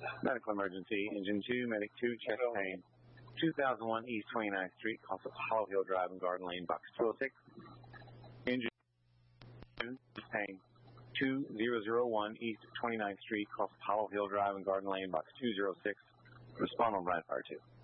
Medical emergency, engine 2, medic 2, chest pain, 2001 East 29th Street, off of Hollow Hill Drive and Garden Lane, box 206. Engine 2, chest pain, 2001 East 29th Street, off of Hollow Hill Drive and Garden Lane, box 206. Respond on Brad Fire 2.